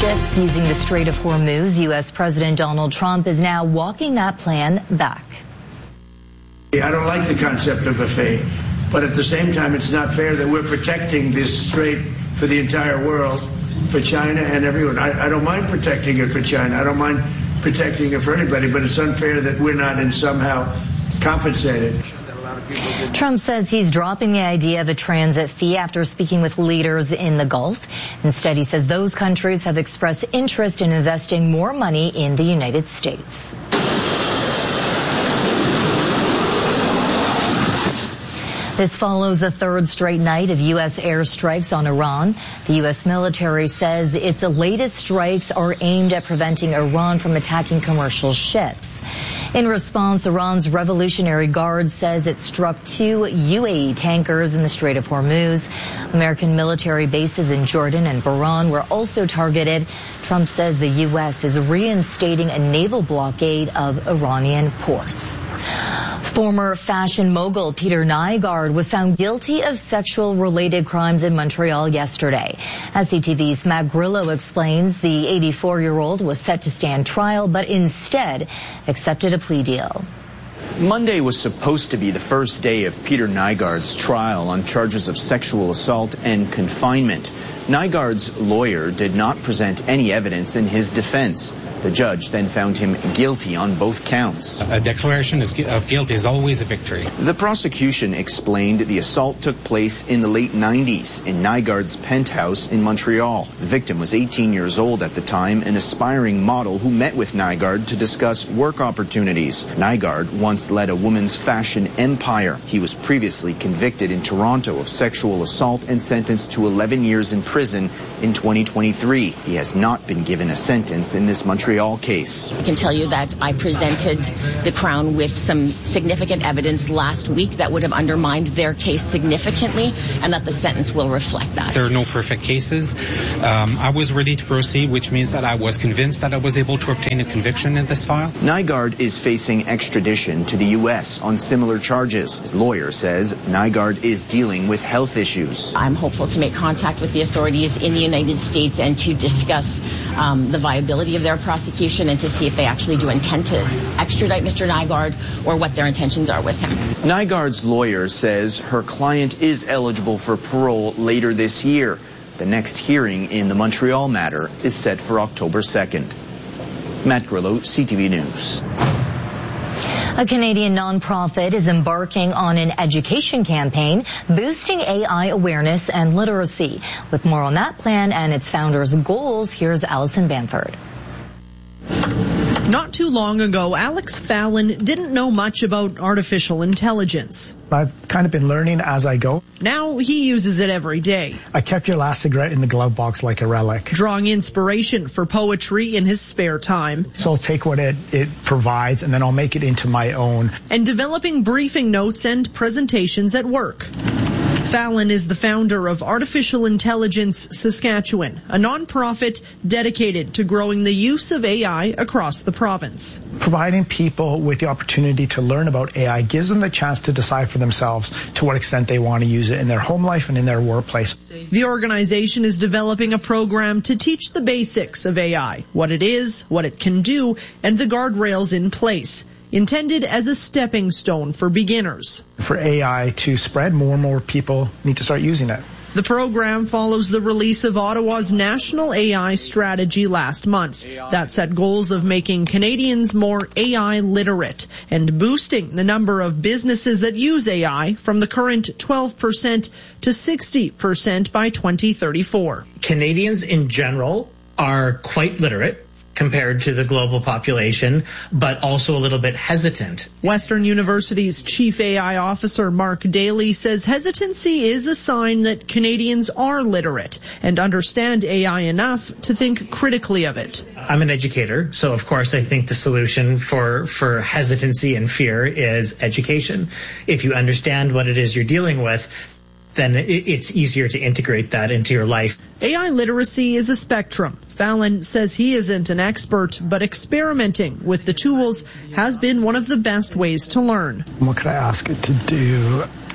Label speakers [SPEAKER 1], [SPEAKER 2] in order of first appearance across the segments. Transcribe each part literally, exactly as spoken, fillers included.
[SPEAKER 1] ships using the Strait of Hormuz, U S President Donald Trump is now walking that plan back.
[SPEAKER 2] I don't like the concept of a fee, but at the same time, it's not fair that we're protecting this strait for the entire world, for China and everyone. I, I don't mind protecting it for China. I don't mind protecting it for anybody, but it's unfair that we're not in somehow compensated.
[SPEAKER 1] Trump says he's dropping the idea of a transit fee after speaking with leaders in the Gulf. Instead, he says those countries have expressed interest in investing more money in the United States. This follows a third straight night of U S airstrikes on Iran. The U S military says its latest strikes are aimed at preventing Iran from attacking commercial ships. In response, Iran's Revolutionary Guard says it struck two U A E tankers in the Strait of Hormuz. American military bases in Jordan and Bahrain were also targeted. Trump says the U S is reinstating a naval blockade of Iranian ports. Former fashion mogul Peter Nygard was found guilty of sexual-related crimes in Montreal yesterday. As C T V's Matt Grillo explains, the eighty-four-year-old was set to stand trial, but instead accepted a plea deal.
[SPEAKER 3] Monday was supposed to be the first day of Peter Nygard's trial on charges of sexual assault and confinement. Nygard's lawyer did not present any evidence in his defense. The judge then found him guilty on both counts.
[SPEAKER 4] A declaration of guilt is always a victory.
[SPEAKER 3] The prosecution explained the assault took place in the late nineties in Nygard's penthouse in Montreal. The victim was eighteen years old at the time, an aspiring model who met with Nygard to discuss work opportunities. Nygard once led a woman's fashion empire. He was previously convicted in Toronto of sexual assault and sentenced to eleven years in prison in twenty twenty-three. He has not been given a sentence in this Montreal case.
[SPEAKER 5] I can tell you that I presented the Crown with some significant evidence last week that would have undermined their case significantly, and that the sentence will reflect that.
[SPEAKER 4] There are no perfect cases. Um, I was ready to proceed, which means that I was convinced that I was able to obtain a conviction in this file.
[SPEAKER 3] Nygard is facing extradition to the U S on similar charges. His lawyer says Nygard is dealing with health issues.
[SPEAKER 5] I'm hopeful to make contact with the authorities in the United States and to discuss um, the viability of their prosecution and to see if they actually do intend to extradite Mister Nygard or what their intentions are with him.
[SPEAKER 3] Nygard's lawyer says her client is eligible for parole later this year. The next hearing in the Montreal matter is set for October second. Matt Grillo, C T V News.
[SPEAKER 1] A Canadian nonprofit is embarking on an education campaign boosting A I awareness and literacy. With more on that plan and its founder's goals, here's Allison Bamford.
[SPEAKER 6] Not too long ago, Alex Fallon didn't know much about artificial intelligence.
[SPEAKER 7] I've kind of been learning as I go.
[SPEAKER 6] Now he uses it every day.
[SPEAKER 7] I kept your last cigarette in the glove box like a relic.
[SPEAKER 6] Drawing inspiration for poetry in his spare time.
[SPEAKER 7] So I'll take what it, it provides and then I'll make it into my own.
[SPEAKER 6] And developing briefing notes and presentations at work. Fallon is the founder of Artificial Intelligence Saskatchewan, a nonprofit dedicated to growing the use of A I across the province.
[SPEAKER 7] Providing people with the opportunity to learn about A I gives them the chance to decide for themselves to what extent they want to use it in their home life and in their workplace.
[SPEAKER 6] The organization is developing a program to teach the basics of A I, what it is, what it can do, and the guardrails in place. Intended as a stepping stone for beginners.
[SPEAKER 7] For A I to spread, more and more people need to start using it.
[SPEAKER 6] The program follows the release of Ottawa's national A I strategy last month that set goals of making Canadians more A I literate and boosting the number of businesses that use A I from the current twelve percent to sixty percent by twenty thirty-four.
[SPEAKER 8] Canadians in general are quite literate compared to the global population, but also a little bit hesitant.
[SPEAKER 6] Western University's Chief A I Officer Mark Daly says hesitancy is a sign that Canadians are literate and understand A I enough to think critically of it.
[SPEAKER 8] I'm an educator, so of course I think the solution for, for hesitancy and fear is education. If you understand what it is you're dealing with, then it's easier to integrate that into your life.
[SPEAKER 6] A I literacy is a spectrum. Fallon says he isn't an expert, but experimenting with the tools has been one of the best ways to learn.
[SPEAKER 7] What could I ask it to do?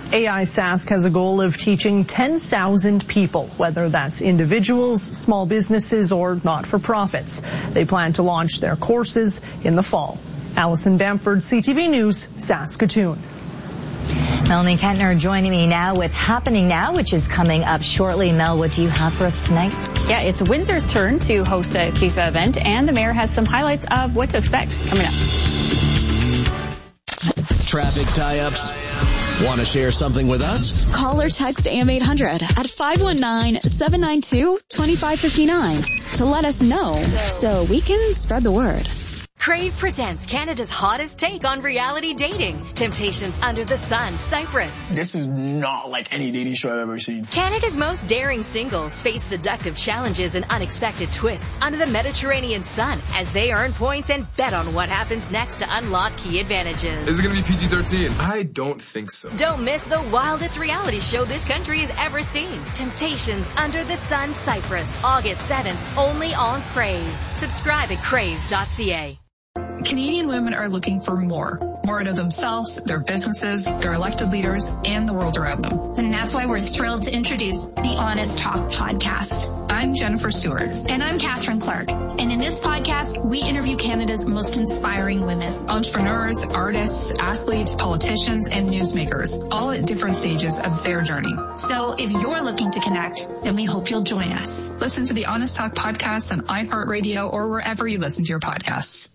[SPEAKER 6] A I Sask has a goal of teaching ten thousand people, whether that's individuals, small businesses, or not-for-profits. They plan to launch their courses in the fall. Allison Bamford, C T V News, Saskatoon.
[SPEAKER 1] Melanie Kentner joining me now with Happening Now, which is coming up shortly. Mel, what do you have for us tonight?
[SPEAKER 9] Yeah, it's Windsor's turn to host a FIFA event, and the mayor has some highlights of what to expect coming up.
[SPEAKER 10] Traffic tie-ups? Want to share something with us?
[SPEAKER 11] Call or text A M eight hundred at five one nine, seven nine two, two five five nine to let us know so we can spread the word.
[SPEAKER 12] Crave presents Canada's hottest take on reality dating. Temptations Under the Sun, Cyprus.
[SPEAKER 13] This is not like any dating show I've ever seen.
[SPEAKER 12] Canada's most daring singles face seductive challenges and unexpected twists under the Mediterranean sun as they earn points and bet on what happens next to unlock key advantages.
[SPEAKER 14] Is it going to be P G thirteen? I don't think so.
[SPEAKER 12] Don't miss the wildest reality show this country has ever seen. Temptations Under the Sun, Cyprus, August seventh, only on Crave. Subscribe at crave dot c a.
[SPEAKER 15] Canadian women are looking for more. More out of themselves, their businesses, their elected leaders, and the world around them.
[SPEAKER 16] And that's why we're thrilled to introduce the Honest Talk podcast.
[SPEAKER 15] I'm Jennifer Stewart.
[SPEAKER 16] And I'm Catherine Clark. And in this podcast, we interview Canada's most inspiring women.
[SPEAKER 15] Entrepreneurs, artists, athletes, politicians, and newsmakers, all at different stages of their journey.
[SPEAKER 16] So if you're looking to connect, then we hope you'll join us.
[SPEAKER 15] Listen to the Honest Talk podcast on iHeartRadio or wherever you listen to your podcasts.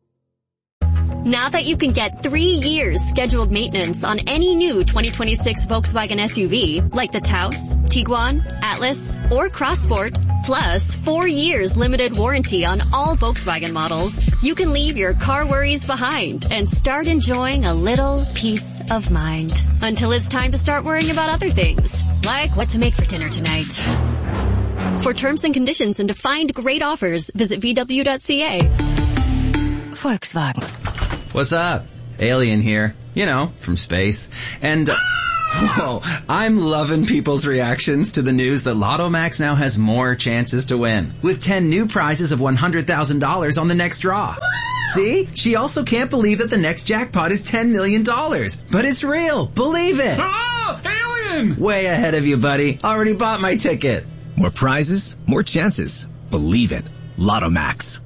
[SPEAKER 17] Now that you can get three years scheduled maintenance on any new twenty twenty-six Volkswagen S U V, like the Taos, Tiguan, Atlas, or Crossport, plus four years limited warranty on all Volkswagen models, you can leave your car worries behind and start enjoying a little peace of mind. Until it's time to start worrying about other things, like what to make for dinner tonight. For terms and conditions and to find great offers, visit v w dot c a.
[SPEAKER 18] Volkswagen. What's up? Alien here. You know, from space. And, uh, whoa, I'm loving people's reactions to the news that Lotto Max now has more chances to win. With ten new prizes of one hundred thousand dollars on the next draw. See? She also can't believe that the next jackpot is ten million dollars. But it's real. Believe it.
[SPEAKER 14] Oh, alien!
[SPEAKER 18] Way ahead of you, buddy. Already bought my ticket.
[SPEAKER 19] More prizes, more chances. Believe it. Lotto Max.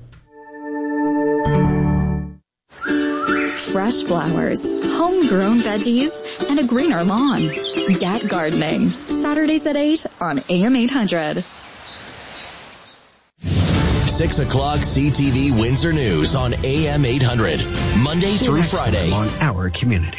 [SPEAKER 11] Fresh flowers, homegrown veggies, and a greener lawn. Get gardening. Saturdays at eight on A M eight hundred.
[SPEAKER 10] six o'clock C T V Windsor News on A M eight hundred. Monday through Friday.
[SPEAKER 20] On our community.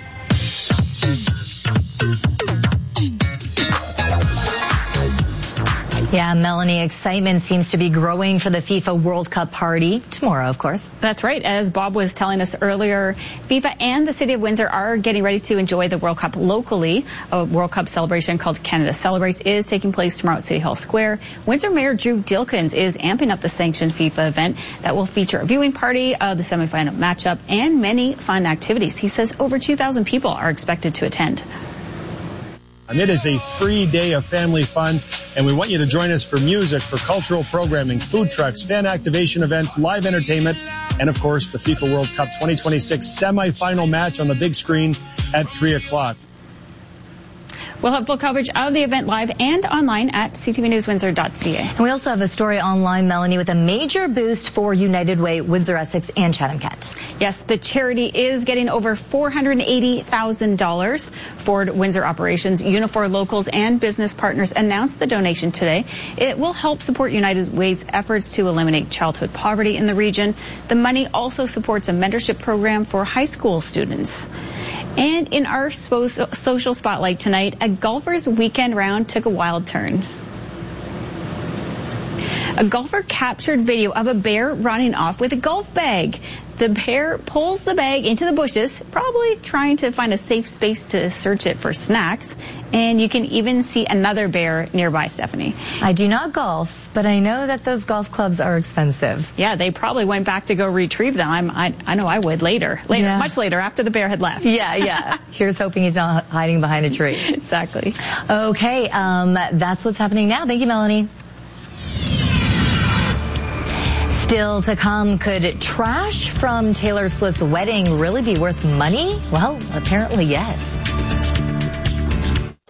[SPEAKER 1] Yeah, Melanie, excitement seems to be growing for the FIFA World Cup party tomorrow, of course.
[SPEAKER 9] That's right. As Bob was telling us earlier, FIFA and the City of Windsor are getting ready to enjoy the World Cup locally. A World Cup celebration called Canada Celebrates is taking place tomorrow at City Hall Square. Windsor Mayor Drew Dilkens is amping up the sanctioned FIFA event that will feature a viewing party, uh, the semifinal matchup, and many fun activities. He says over two thousand people are expected to attend.
[SPEAKER 21] And it is a free day of family fun, and we want you to join us for music, for cultural programming, food trucks, fan activation events, live entertainment, and of course the FIFA World Cup twenty twenty-six semifinal match on the big screen at three o'clock.
[SPEAKER 9] We'll have full coverage of the event live and online at c t v news windsor dot c a.
[SPEAKER 1] And we also have a story online, Melanie, with a major boost for United Way, Windsor Essex, and Chatham Kent.
[SPEAKER 9] Yes, the charity is getting over four hundred eighty thousand dollars. Ford Windsor Operations, Unifor Locals, and business partners announced the donation today. It will help support United Way's efforts to eliminate childhood poverty in the region. The money also supports a mentorship program for high school students. And in our social spotlight tonight, a golfer's weekend round took a wild turn. A golfer captured video of a bear running off with a golf bag. The bear pulls the bag into the bushes, probably trying to find a safe space to search it for snacks. And you can even see another bear nearby, Stephanie.
[SPEAKER 1] I do not golf, but I know that those golf clubs are expensive.
[SPEAKER 9] Yeah, they probably went back to go retrieve them. I'm, I, I know I would later, later, yeah. much later, after the bear had left.
[SPEAKER 1] Yeah, yeah. Here's hoping he's not hiding behind a tree.
[SPEAKER 9] Exactly.
[SPEAKER 1] Okay, um, that's what's happening now. Thank you, Melanie. Still to come, could trash from Taylor Swift's wedding really be worth money? Well, apparently yes.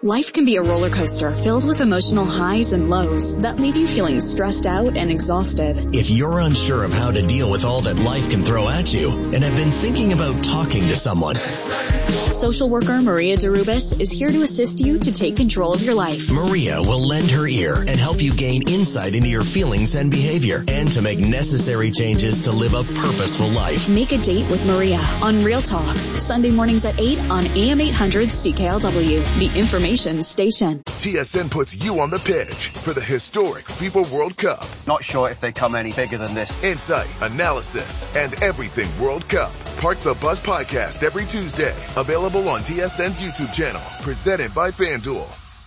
[SPEAKER 11] Life can be a roller coaster filled with emotional highs and lows that leave you feeling stressed out and exhausted.
[SPEAKER 10] If you're unsure of how to deal with all that life can throw at you and have been thinking about talking to someone,
[SPEAKER 11] Social worker Maria DeRubis is here to assist you to take control of your life.
[SPEAKER 10] Maria will lend her ear and help you gain insight into your feelings and behavior and to make necessary changes to live a purposeful life.
[SPEAKER 11] Make a date with Maria on Real Talk, Sunday mornings at eight on A M eight hundred C K L W, the information station.
[SPEAKER 20] T S N puts you on the pitch for the historic FIFA World Cup.
[SPEAKER 22] Not sure if they come any bigger than this.
[SPEAKER 20] Insight, analysis, and everything World Cup. Park the Bus podcast every Tuesday. Available on T S N's YouTube channel. Presented by FanDuel.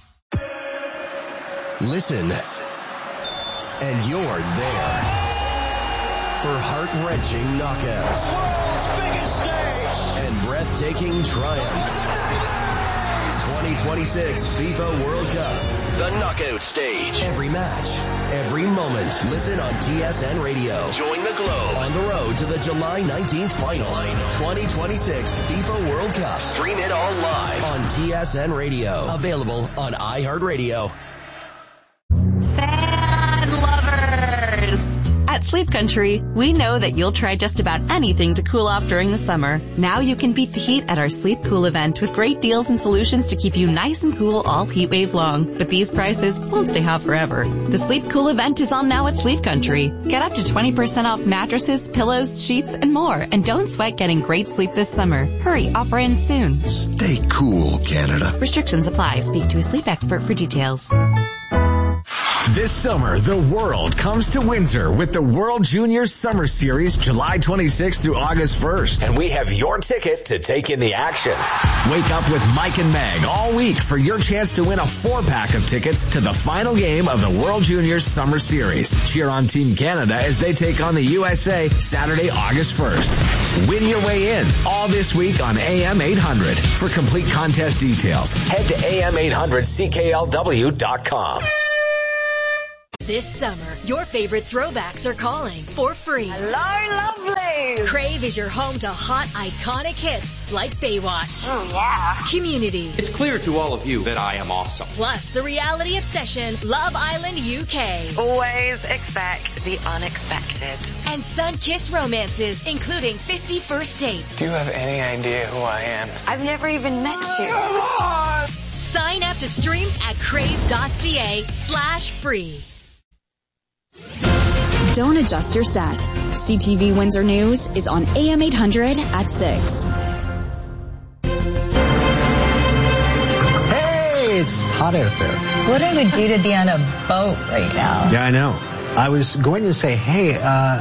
[SPEAKER 10] Listen, and you're there for heart-wrenching knockouts.
[SPEAKER 20] World's biggest stage.
[SPEAKER 10] And breathtaking triumph. twenty twenty-six FIFA World Cup. The knockout stage. Every match, every moment. Listen on T S N Radio. Join the Globe on the road to the July nineteenth final. twenty twenty-six FIFA World Cup. Stream it all live on T S N Radio. Available on iHeartRadio.
[SPEAKER 23] Fan lovers! At Sleep Country, we know that you'll try just about anything to cool off during the summer. Now you can beat the heat at our Sleep Cool event with great deals and solutions to keep you nice and cool all heat wave long. But these prices won't stay hot forever. The Sleep Cool event is on now at Sleep Country. Get up to twenty percent off mattresses, pillows, sheets, and more. And don't sweat getting great sleep this summer. Hurry, offer ends soon.
[SPEAKER 20] Stay cool, Canada.
[SPEAKER 23] Restrictions apply. Speak to a sleep expert for details.
[SPEAKER 19] This summer, the world comes to Windsor with the World Juniors Summer Series, July twenty-sixth through August first. And we have your ticket to take in the action. Wake up with Mike and Meg all week for your chance to win a four-pack of tickets to the final game of the World Juniors Summer Series. Cheer on Team Canada as they take on the U S A Saturday, August first. Win your way in all this week on A M eight hundred. For complete contest details, head to A M eight hundred C K L W dot com.
[SPEAKER 12] This summer, your favorite throwbacks are calling for free.
[SPEAKER 24] Hello, lovely.
[SPEAKER 12] Crave is your home to hot, iconic hits like Baywatch.
[SPEAKER 24] Oh, yeah.
[SPEAKER 12] Community.
[SPEAKER 25] It's clear to all of you that I am awesome.
[SPEAKER 12] Plus, the reality obsession, Love Island U K.
[SPEAKER 24] Always expect the unexpected.
[SPEAKER 12] And sun-kissed romances, including fifty First Dates.
[SPEAKER 13] Do you have any idea who I am?
[SPEAKER 24] I've never even met you.
[SPEAKER 12] Sign up to stream at crave.ca slash free.
[SPEAKER 11] Don't adjust your set. C T V Windsor News is on A M eight hundred at six.
[SPEAKER 26] Hey, it's hot out there.
[SPEAKER 1] What I would do to be on a boat right now.
[SPEAKER 26] Yeah, I know. I was going to say, hey, uh,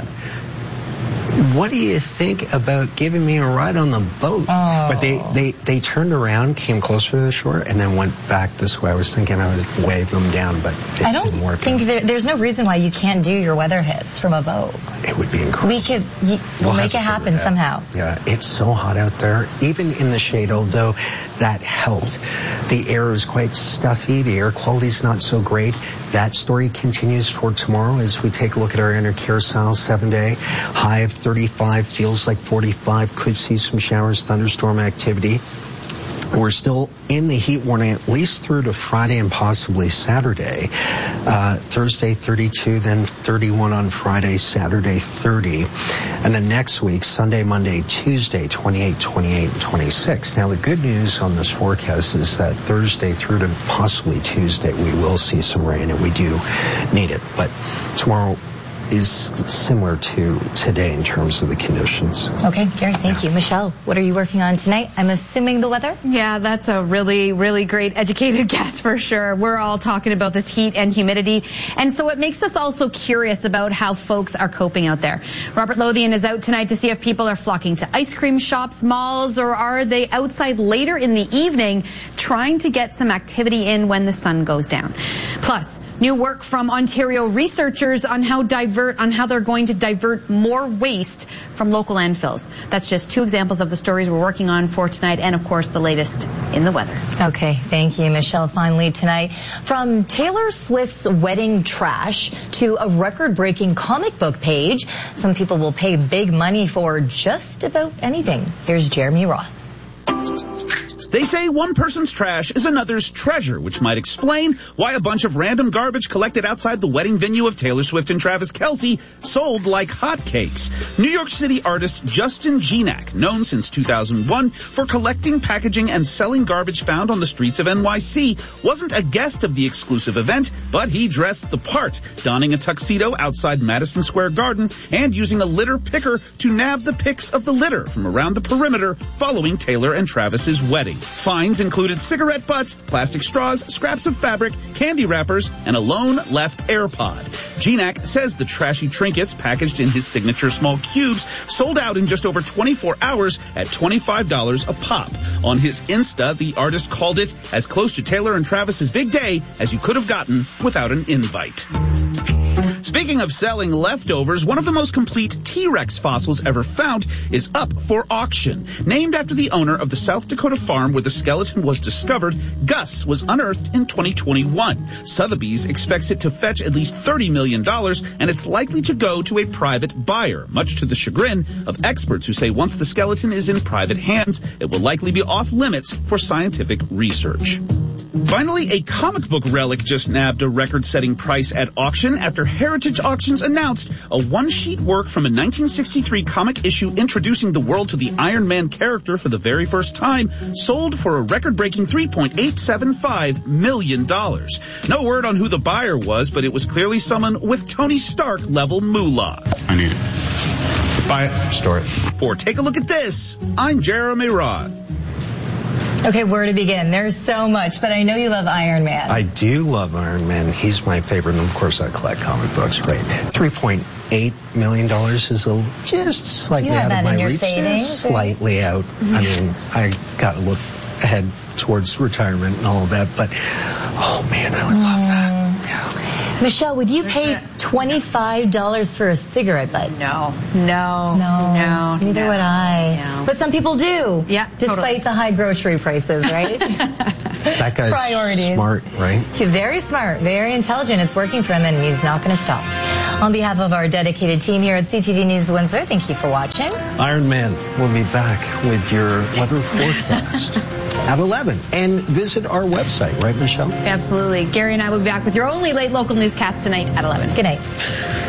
[SPEAKER 26] what do you think about giving me a ride on the boat?
[SPEAKER 1] Oh.
[SPEAKER 26] But they, they, they turned around, came closer to the shore, and then went back this way. I was thinking I would wave them down, but it
[SPEAKER 1] I don't
[SPEAKER 26] didn't work
[SPEAKER 1] think
[SPEAKER 26] out.
[SPEAKER 1] there, there's no reason why you can't do your weather hits from a boat.
[SPEAKER 26] It would be incredible.
[SPEAKER 1] We could, y- we'll,
[SPEAKER 26] We'll
[SPEAKER 1] make it
[SPEAKER 26] have to
[SPEAKER 1] happen
[SPEAKER 26] figure that
[SPEAKER 1] somehow.
[SPEAKER 26] out. Yeah, it's so hot out there. Even in the shade, although that helped. The air is quite stuffy. The air quality's not so great. That story continues for tomorrow as we take a look at our inner carousel seven day. High of thirty-five, feels like forty-five. Could see some showers, thunderstorm activity. We're still in the heat warning at least through to Friday and possibly Saturday. Uh, Thursday thirty-two, then thirty-one on Friday, Saturday thirty. And then next week, Sunday, Monday, Tuesday, twenty-eight, twenty-eight, and twenty-six. Now the good news on this forecast is that Thursday through to possibly Tuesday, we will see some rain and we do need it. But tomorrow is similar to today in terms of the conditions.
[SPEAKER 1] Okay, Gary, thank you. Michelle, what are you working on tonight? I'm assuming the weather?
[SPEAKER 27] Yeah, that's a really, really great educated guess for sure. We're all talking about this heat and humidity. And so it makes us also curious about how folks are coping out there. Robert Lothian is out tonight to see if people are flocking to ice cream shops, malls, or are they outside later in the evening trying to get some activity in when the sun goes down. Plus, new work from Ontario researchers on how divert on how they're going to divert more waste from local landfills. That's just two examples of the stories we're working on for tonight, and of course the latest in the weather.
[SPEAKER 1] Okay, thank you, Michelle. Finally tonight, from Taylor Swift's wedding trash to a record-breaking comic book page, some people will pay big money for just about anything. Here's Jeremy Roth.
[SPEAKER 2] They say one person's trash is another's treasure, which might explain why a bunch of random garbage collected outside the wedding venue of Taylor Swift and Travis Kelce sold like hotcakes. New York City artist Justin Genak, known since two thousand one for collecting, packaging, and selling garbage found on the streets of N Y C, wasn't a guest of the exclusive event, but he dressed the part, donning a tuxedo outside Madison Square Garden and using a litter picker to nab the pics of the litter from around the perimeter following Taylor and Travis's wedding. Finds included cigarette butts, plastic straws, scraps of fabric, candy wrappers, and a lone left AirPod. Genak says the trashy trinkets packaged in his signature small cubes sold out in just over twenty-four hours at twenty-five dollars a pop. On his Insta, the artist called it as close to Taylor and Travis's big day as you could have gotten without an invite. Speaking of selling leftovers, one of the most complete T-Rex fossils ever found is up for auction. Named after the owner of the South Dakota farm where the skeleton was discovered, Gus was unearthed in twenty twenty-one. Sotheby's expects it to fetch at least thirty million dollars, and it's likely to go to a private buyer, much to the chagrin of experts who say once the skeleton is in private hands, it will likely be off limits for scientific research. Finally, a comic book relic just nabbed a record-setting price at auction after Heritage Auctions announced a one-sheet work from a nineteen sixty-three comic issue introducing the world to the Iron Man character for the very first time sold for a record-breaking three point eight seven five million dollars. No word on who the buyer was, but it was clearly someone with Tony Stark-level moolah.
[SPEAKER 3] I need it. Buy it, store it.
[SPEAKER 2] For Take a Look at This, I'm Jeremy Roth.
[SPEAKER 1] Okay, where to begin? There's so much, but I know you love Iron Man.
[SPEAKER 26] I do love Iron Man. He's my favorite, and of course I collect comic books, right? three point eight million dollars is a, just slightly
[SPEAKER 1] you have
[SPEAKER 26] out
[SPEAKER 1] that
[SPEAKER 26] of my
[SPEAKER 1] in your
[SPEAKER 26] reach.
[SPEAKER 1] savings,
[SPEAKER 26] Just slightly out. Mm-hmm. I mean, I got to look ahead towards retirement and all of that, but oh man, I would love that. Yeah.
[SPEAKER 1] Michelle, would you pay twenty-five dollars for a cigarette butt?
[SPEAKER 27] No. No.
[SPEAKER 1] No.
[SPEAKER 27] No.
[SPEAKER 1] Neither
[SPEAKER 27] no.
[SPEAKER 1] would I.
[SPEAKER 27] No.
[SPEAKER 1] But some people do.
[SPEAKER 27] Yeah,
[SPEAKER 1] Despite
[SPEAKER 27] totally.
[SPEAKER 1] the high grocery prices, right?
[SPEAKER 26] That guy's
[SPEAKER 1] Priorities.
[SPEAKER 26] smart, right?
[SPEAKER 1] He's very smart, very intelligent. It's working for him, and he's not going to stop. On behalf of our dedicated team here at C T V News Windsor, thank you for watching.
[SPEAKER 26] Iron Man will be back with your weather forecast at eleven. And visit our website, right, Michelle?
[SPEAKER 27] Absolutely. Gary and I will be back with your only late local newscast tonight at eleven.
[SPEAKER 1] Good night.